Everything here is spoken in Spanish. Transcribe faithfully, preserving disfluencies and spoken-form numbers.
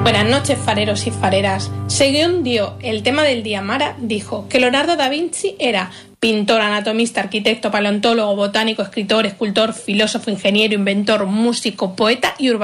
Buenas noches, fareros y fareras. Según dio el tema del día Mara, dijo que Leonardo da Vinci era pintor, anatomista, arquitecto, paleontólogo, botánico, escritor, escultor, filósofo, ingeniero, inventor, músico, poeta y urbanista.